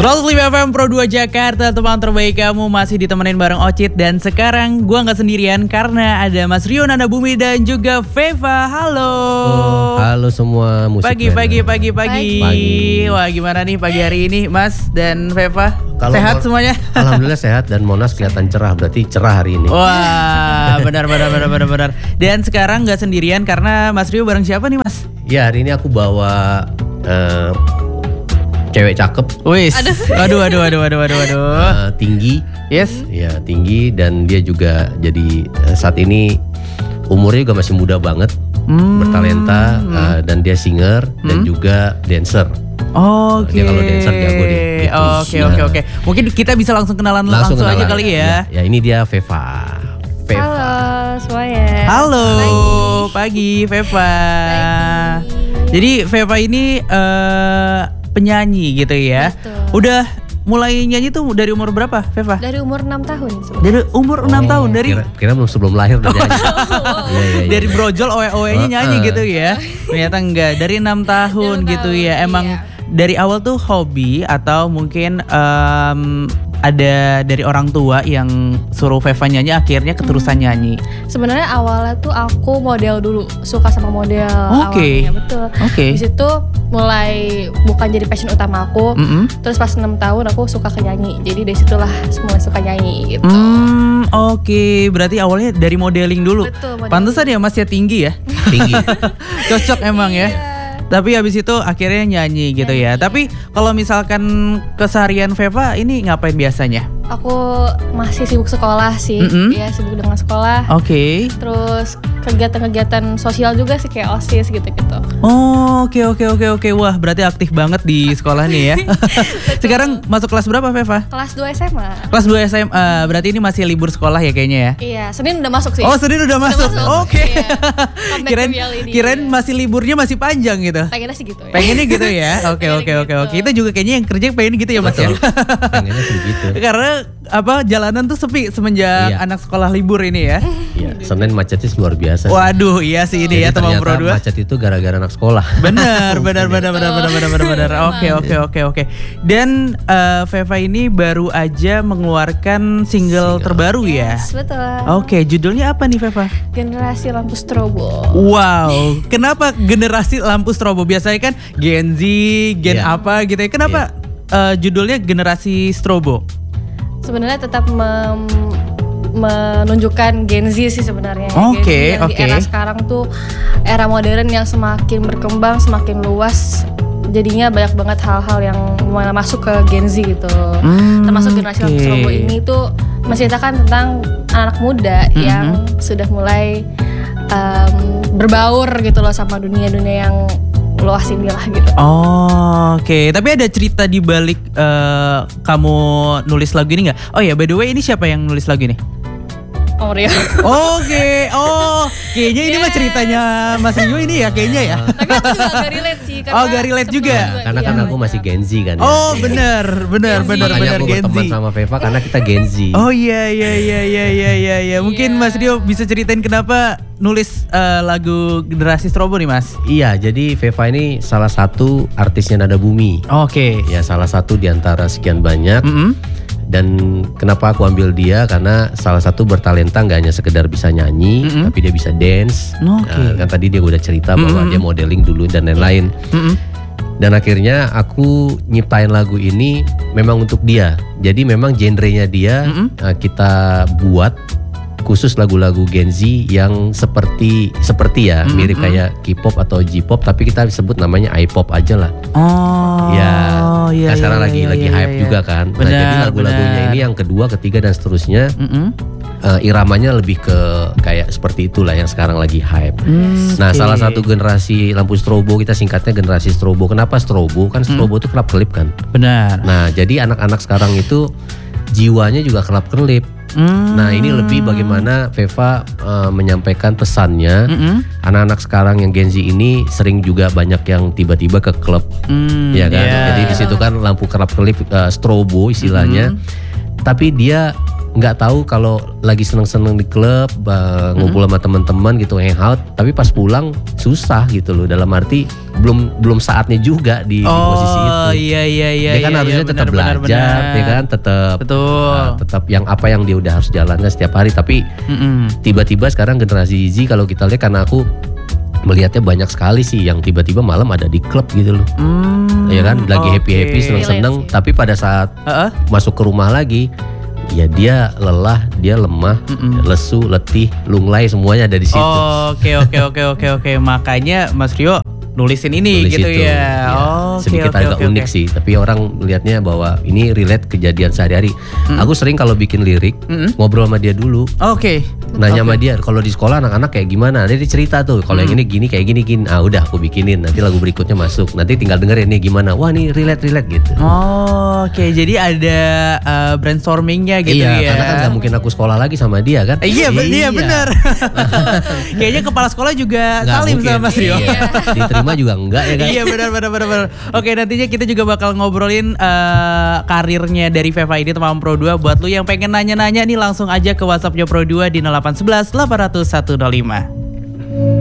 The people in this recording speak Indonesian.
105 FM Pro 2 Jakarta, teman terbaik kamu masih ditemenin bareng Ocit. Dan sekarang gue gak sendirian karena ada Mas Rio Nandabumi dan juga Feva. Halo. Halo semua musik Pagi. Wah, gimana nih pagi hari ini Mas dan Feva? Sehat semuanya? Alhamdulillah sehat, dan Monas kelihatan cerah, berarti cerah hari ini. Wah, benar. Dan sekarang gak sendirian karena Mas Rio bareng siapa nih Mas? Ya, hari ini aku bawa cewek cakep. Wis. Aduh. Tinggi. Yes. Ya, tinggi, dan dia juga jadi saat ini umurnya juga masih muda banget. Bertalenta, dan dia singer dan juga dancer. Oke. Dia kalau dancer jago deh. Gitu. Oke. Mungkin kita bisa langsung kenalan langsung aja kali ya. Ya, ini dia Feva. Halo semuanya. Halo, pagi Feva. Pagi. Jadi Feva ini penyanyi gitu ya. Betul. Udah mulai nyanyi tuh dari umur berapa, Feva? Dari umur 6 tahun sebenarnya. Dari umur 6 tahun, dari kira belum sebelum lahir udah nyanyi. Iya. dari brojol oe-oenya nyanyi gitu ya. Ternyata enggak, dari 6 tahun gitu ya. Emang dari awal tuh hobi atau mungkin ada dari orang tua yang suruh Feva nyanyi, akhirnya keterusan nyanyi? Sebenarnya awalnya tuh aku model dulu, suka sama model. Oke. Awalnya, betul. Oke. Di situ mulai bukan jadi passion utama aku. Terus pas 6 tahun aku suka ke nyanyi. Jadi dari situlah semua suka nyanyi gitu. Oke. Berarti awalnya dari modeling dulu. Betul, modeling. Pantesan ya Mas ya tinggi ya. Tinggi. Cocok emang ya. Tapi habis itu akhirnya nyanyi gitu ya. Tapi kalau misalkan keseharian Feva ini ngapain biasanya? Aku masih sibuk sekolah sih. Ya, sibuk dengan sekolah. Oke. Terus kegiatan-kegiatan sosial juga sih, kayak OSIS gitu-gitu. Oke. Wah, berarti aktif banget di sekolah nih ya. Sekarang masuk kelas berapa Feva? Kelas 2 SMA. Kelas 2 SMA. Berarti ini masih libur sekolah ya kayaknya ya? Iya, Senin udah masuk sih. Oh, Senin udah masuk. Oke. Iya. Comeback to reality. Kirain masih liburnya masih panjang gitu. Pengennya sih gitu ya. Pengennya gitu ya. Oke. Kita juga kayaknya yang kerja pengen gitu ya Mas ya. Pengennya sih gitu. Karena jalanan tuh sepi semenjak anak sekolah libur ini ya. Iya, Senin macetnya luar biasa. Waduh, iya sih ini ya teman Pro 2. Macet itu gara-gara anak sekolah. Benar. Oke. Dan Feva ini baru aja mengeluarkan single terbaru ya. Yes, betul. Oke, judulnya apa nih Feva? Generasi lampu strobo. Wow, kenapa generasi lampu strobo? Biasanya kan Gen Z, Gen apa gitu ya. Kenapa judulnya generasi strobo? Sebenarnya tetap menunjukkan Gen Z sih sebenarnya. Oke. Di era sekarang tuh era modern yang semakin berkembang, semakin luas. Jadinya banyak banget hal-hal yang masuk ke Gen Z gitu. Termasuk generasi lampu strobo ini tuh menceritakan tentang anak muda yang sudah mulai berbaur gitu loh sama dunia-dunia yang luas inilah gitu. Oke. Tapi ada cerita di balik kamu nulis lagu ini nggak? Oh ya, by the way, ini siapa yang nulis lagu ini? Om Rio. Oke. Kayaknya ini mah ceritanya Mas Rio ini ya kayaknya ya. Tapi aku juga agak relate sih. Agak relate juga. Karena kan aku masih Gen Z kan. Oh benar Makanya aku Gen Z. berteman sama Feva karena kita Gen Z. Oh iya. Mungkin Mas Rio bisa ceritain kenapa nulis lagu Generasi Strobo nih Mas? Iya, jadi Feva ini salah satu artisnya Nandabumi. Oke. Ya, salah satu di antara sekian banyak. Dan kenapa aku ambil dia? Karena salah satu bertalenta, nggak hanya sekedar bisa nyanyi, tapi dia bisa dance. Kan tadi dia udah cerita bahwa dia modeling dulu dan lain-lain. Dan akhirnya aku nyiptain lagu ini memang untuk dia. Jadi memang genrenya dia kita buat khusus lagu-lagu Gen Z yang seperti ya mirip kayak K-pop atau J-pop, tapi kita sebut namanya I-pop aja lah. Kan sekarang lagi hype juga kan. Nah, jadi lagu-lagunya ini yang kedua, ketiga dan seterusnya iramanya lebih ke kayak seperti itulah yang sekarang lagi hype. Nah, salah satu generasi lampu strobo, kita singkatnya generasi strobo. Kenapa strobo? Kan strobo itu kelap-kelip kan. Benar. Nah, jadi anak-anak sekarang itu jiwanya juga kelap-kelip. Nah, ini lebih bagaimana Feva menyampaikan pesannya. Anak-anak sekarang yang Gen Z ini sering juga banyak yang tiba-tiba ke klub, ya kan? Jadi di situ kan lampu kerap-kelip strobo istilahnya. Tapi dia nggak tahu kalau lagi seneng-seneng di klub, ngumpul sama teman-teman gitu, hangout, tapi pas pulang susah gitu loh. Dalam arti belum saatnya juga di posisi itu. Oh iya. Dia kan harusnya tetap belajar, ya kan, tetap yang apa yang dia udah harus jalankan setiap hari. Tapi tiba-tiba sekarang generasi Z kalau kita lihat, karena aku melihatnya banyak sekali sih yang tiba-tiba malam ada di klub gitu loh. Ya kan, lagi happy-happy, seneng-seneng, tapi pada saat masuk ke rumah lagi, ya dia lelah, dia lemah, lesu, letih, lunglai, semuanya ada di situ. Oke. Makanya Mas Rio nulisin ini Nulis gitu itu, ya. Sedikit agak unik sih, tapi orang melihatnya bahwa ini relate kejadian sehari-hari. Aku sering kalau bikin lirik ngobrol sama dia dulu. Nanya sama dia, kalau di sekolah anak-anak kayak gimana? Dia cerita tuh, kalau yang ini gini kayak gini. Udah aku bikinin, nanti lagu berikutnya masuk. Nanti tinggal dengerin nih gimana. Wah, nih relate gitu. Jadi ada brainstormingnya gitu ya. Iya, karena kan gak mungkin aku sekolah lagi sama dia kan. Iya benar. Kayaknya kepala sekolah juga Nggak salim mungkin. sama Mas Rio. Diterima juga enggak ya kan. Iya benar. Oke, nantinya kita juga bakal ngobrolin karirnya dari Veva ini teman Pro 2. Buat lu yang pengen nanya-nanya nih, langsung aja ke WhatsAppnya Pro 2 di 0811 800 105.